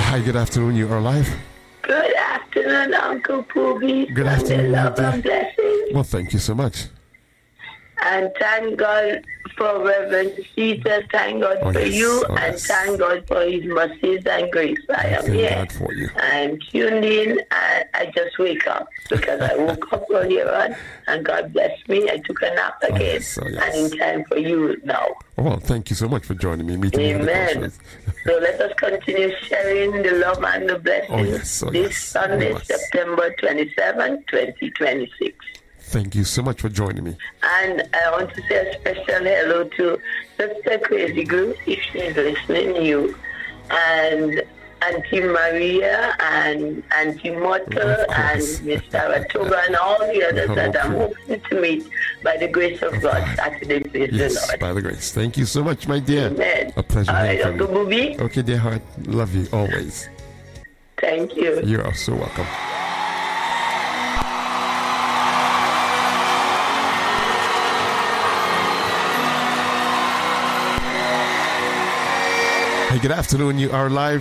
Hi, good afternoon. You are live. Good afternoon, Uncle Pooby. Good afternoon, Love and blessings. Well, thank you so much. And thank God for Reverend Peter. Thank God for yes. you. Oh, and yes. thank God for his mercies and grace. I am thank here. God for you. I'm tuned in and I just wake up because I woke up earlier on and God blessed me. I took a nap again. yes. Oh, yes. And in time for you now. Oh, well, thank you so much for joining me. Meeting Amen. me. So let us continue sharing the love and the blessings this Sunday, September 27, 2026. Thank you so much for joining me. And I want to say a special hello to Sister Crazy Glue, if she's listening, you, and Auntie Maria, and Auntie Motta, and Miss Saratoga, and all the others that I'm hoping to meet by the grace of God Saturday, praise the Lord. By the grace. Thank you so much, my dear. Amen. A pleasure. All right, Uncle Booby. Okay, dear heart. Love you always. Thank you. You are so welcome. Hey, good afternoon. You are live.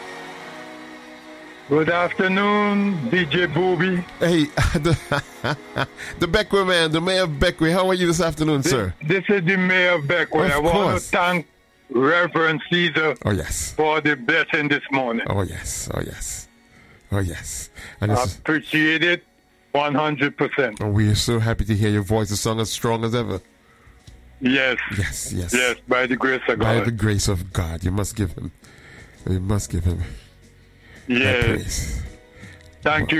Good afternoon, DJ Booby. Hey, the Beckway man, the mayor of Beckway. How are you this afternoon, sir? This is the mayor of Beckway. I want to thank Reverend Caesar for the blessing this morning. Oh, yes. Oh, yes. Oh, yes. And I appreciate it 100%. Oh, we are so happy to hear your voice. The song as strong as ever. Yes. Yes, yes. Yes, by the grace of God. By the grace of God. You must give him. You must give him. Yes. Praise. Thank you.